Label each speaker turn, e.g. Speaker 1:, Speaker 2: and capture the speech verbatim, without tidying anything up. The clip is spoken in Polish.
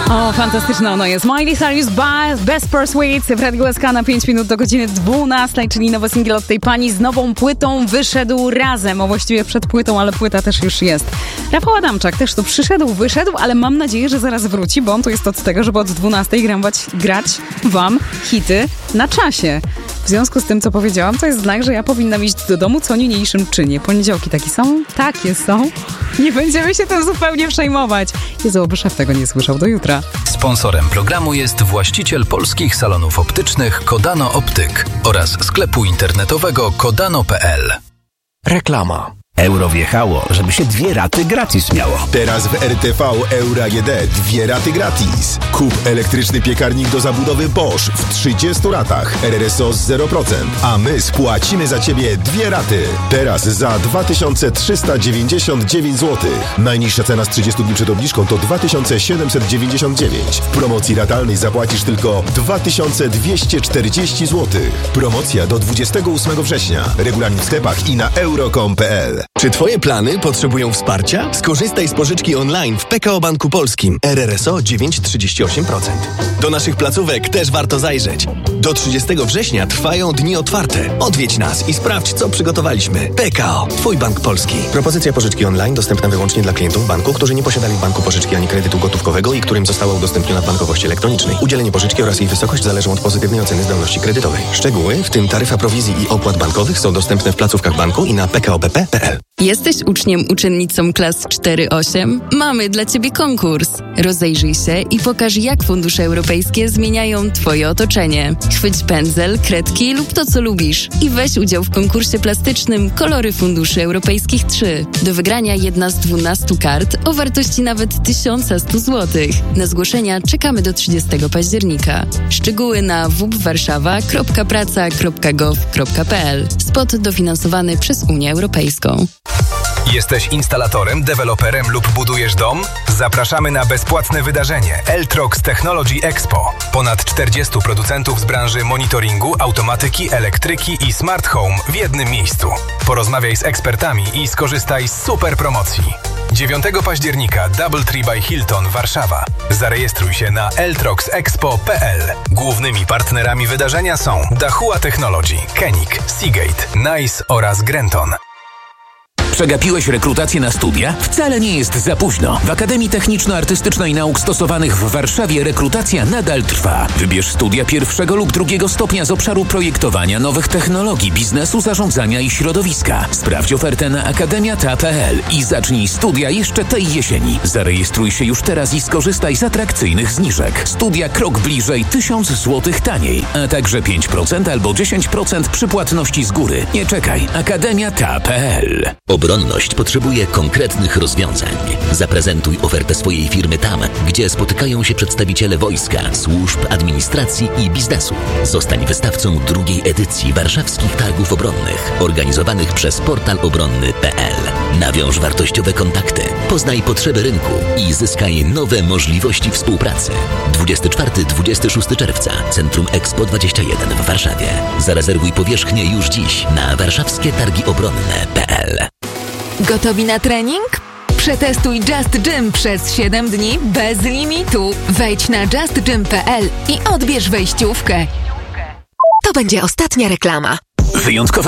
Speaker 1: O, fantastyczna ona jest. Miley Cyrus, Best Persuade w Radiu S K na pięć minut do godziny dwunastej, czyli nowy singiel od tej pani z nową płytą wyszedł razem, a właściwie przed płytą, ale płyta też już jest. Rafał Adamczak też tu przyszedł, wyszedł, ale mam nadzieję, że zaraz wróci, bo on tu jest od tego, żeby od dwunastej grać, grać wam hity na czasie. W związku z tym, co powiedziałam, to jest znak, że ja powinnam iść do domu co niniejszym czynie. Poniedziałki takie są? Takie są. Nie będziemy się tym zupełnie przejmować. Jezu, oby szef tego nie słyszał. Do jutra.
Speaker 2: Sponsorem programu jest właściciel polskich salonów optycznych Kodano Optyk oraz sklepu internetowego kodano kropka p l.
Speaker 3: Reklama. Euro wjechało, żeby się dwie raty gratis miało.
Speaker 4: Teraz w R T V Euro A G D dwie raty gratis. Kup elektryczny piekarnik do zabudowy Bosch w trzydziestu ratach. R R S O z zero procent. A my spłacimy za Ciebie dwie raty. Teraz za dwa tysiące trzysta dziewięćdziesiąt dziewięć złotych. Najniższa cena z trzydziestu dni przed obniżką to dwa tysiące siedemset dziewięćdziesiąt dziewięć. W promocji ratalnej zapłacisz tylko dwa tysiące dwieście czterdzieści złotych. Promocja do dwudziestego ósmego września. Regulamin w sklepach i na euro kropka com kropka p l.
Speaker 5: Czy Twoje plany potrzebują wsparcia? Skorzystaj z pożyczki online w P K O Banku Polskim. R R S O dziewięć przecinek trzydzieści osiem procent. Do naszych placówek też warto zajrzeć. Do trzydziestego września trwają dni otwarte. Odwiedź nas i sprawdź, co przygotowaliśmy. P K O. Twój Bank Polski. Propozycja pożyczki online dostępna wyłącznie dla klientów banku, którzy nie posiadali w banku pożyczki ani kredytu gotówkowego i którym została udostępniona w bankowości elektronicznej. Udzielenie pożyczki oraz jej wysokość zależą od pozytywnej oceny zdolności kredytowej. Szczegóły, w tym taryfa prowizji i opłat bankowych, są dostępne w placówkach banku i na p k o b p kropka p l.
Speaker 6: Jesteś uczniem, uczennicą klas cztery osiem? Mamy dla Ciebie konkurs. Rozejrzyj się i pokaż, jak fundusze europejskie zmieniają Twoje otoczenie. Chwyć pędzel, kredki lub to, co lubisz i weź udział w konkursie plastycznym Kolory Funduszy Europejskich trzy. Do wygrania jedna z dwunastu kart o wartości nawet tysiąc sto złotych. Na zgłoszenia czekamy do trzydziestego października. Szczegóły na w w warszawa kropka praca kropka gov kropka p l. Spot dofinansowany przez Unię Europejską.
Speaker 2: Jesteś instalatorem, deweloperem lub budujesz dom? Zapraszamy na bezpłatne wydarzenie Eltrox Technology Expo. Ponad czterdziestu producentów z branży monitoringu, automatyki, elektryki i smart home w jednym miejscu. Porozmawiaj z ekspertami i skorzystaj z super promocji. dziewiątego października Doubletree by Hilton Warszawa. Zarejestruj się na eltrox expo kropka p l. Głównymi partnerami wydarzenia są Dahua Technology, Kenik, Seagate, Nice oraz Grenton.
Speaker 3: Przegapiłeś rekrutację na studia? Wcale nie jest za późno. W Akademii Techniczno-Artystycznej Nauk Stosowanych w Warszawie rekrutacja nadal trwa. Wybierz studia pierwszego lub drugiego stopnia z obszaru projektowania nowych technologii, biznesu, zarządzania i środowiska. Sprawdź ofertę na akademia kropka p l i zacznij studia jeszcze tej jesieni. Zarejestruj się już teraz i skorzystaj z atrakcyjnych zniżek. Studia krok bliżej tysiąc złotych taniej, a także pięć procent albo dziesięć procent przy płatności z góry. Nie czekaj. akademia kropka p l.
Speaker 7: Obronność potrzebuje konkretnych rozwiązań. Zaprezentuj ofertę swojej firmy tam, gdzie spotykają się przedstawiciele wojska, służb, administracji i biznesu. Zostań wystawcą drugiej edycji warszawskich targów obronnych, organizowanych przez portal obronny kropka p l. Nawiąż wartościowe kontakty, poznaj potrzeby rynku i zyskaj nowe możliwości współpracy. dwudziestego czwartego do dwudziestego szóstego czerwca Centrum Expo dwadzieścia jeden w Warszawie. Zarezerwuj powierzchnię już dziś na warszawskie targi obronne kropka p l.
Speaker 8: Gotowi na trening? Przetestuj Just Gym przez siedem dni bez limitu. Wejdź na just gym kropka p l i odbierz wejściówkę. To będzie ostatnia reklama.
Speaker 3: Wyjątkowe